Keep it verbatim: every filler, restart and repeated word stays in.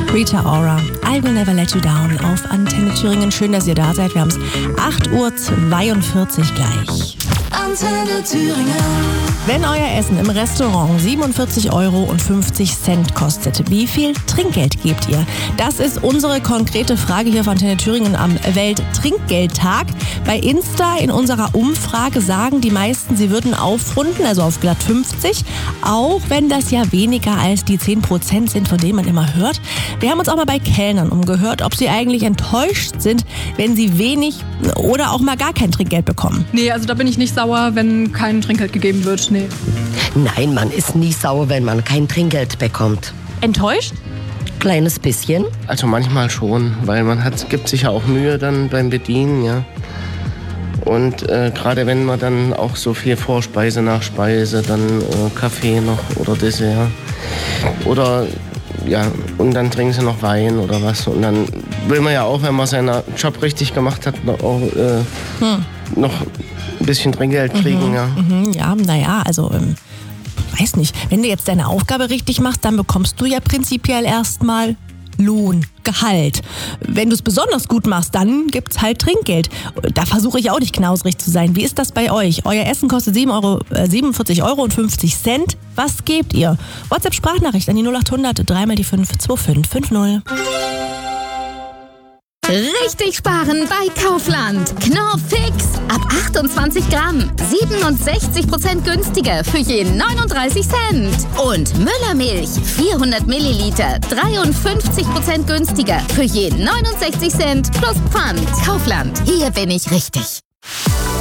Rita Ora, I Will Never Let You Down auf Antenne Thüringen. Schön, dass ihr da seid. Wir haben es acht Uhr zweiundvierzig gleich. Antenne Thüringen. Wenn euer Essen im Restaurant siebenundvierzig Euro fünfzig kostet, wie viel Trinkgeld gebt ihr? Das ist unsere konkrete Frage hier von Antenne Thüringen am Welttrinkgeldtag. Bei Insta in unserer Umfrage sagen die meisten, sie würden aufrunden, also auf glatt fünfzig, auch wenn das ja weniger als die zehn Prozent sind, von denen man immer hört. Wir haben uns auch mal bei Kellnern umgehört, ob sie eigentlich enttäuscht sind, wenn sie wenig oder auch mal gar kein Trinkgeld bekommen. Nee, also da bin ich nicht sauer, wenn kein Trinkgeld gegeben wird. Nee. Nein, man ist nie sauer, wenn man kein Trinkgeld bekommt. Enttäuscht? Kleines bisschen. Also manchmal schon, weil man hat, gibt sich ja auch Mühe dann beim Bedienen, ja. Und äh, gerade wenn man dann auch so viel Vorspeise, Nachspeise, dann äh, Kaffee noch oder Dessert oder ja, und dann trinken sie noch Wein oder was. Und dann will man ja auch, wenn man seinen Job richtig gemacht hat, noch, auch, äh, hm. noch ein bisschen Trinkgeld kriegen. Mhm, ja, mhm, ja, naja, also ähm, weiß nicht. Wenn du jetzt deine Aufgabe richtig machst, dann bekommst du ja prinzipiell erstmal Lohn, Gehalt. Wenn du es besonders gut machst, dann gibt's halt Trinkgeld. Da versuche ich auch nicht knausrig zu sein. Wie ist das bei euch? Euer Essen kostet siebenundvierzig Euro fünfzig. Was gebt ihr? WhatsApp-Sprachnachricht an die null acht hundert, dreimal die fünf, zwei fünf fünf null. Richtig sparen bei Kaufland. Knorr Fix. Ab achtundzwanzig Gramm. siebenundsechzig Prozent günstiger für je neununddreißig Cent. Und Müllermilch. vierhundert Milliliter. dreiundfünfzig Prozent günstiger für je neunundsechzig Cent plus Pfand. Kaufland. Hier bin ich richtig.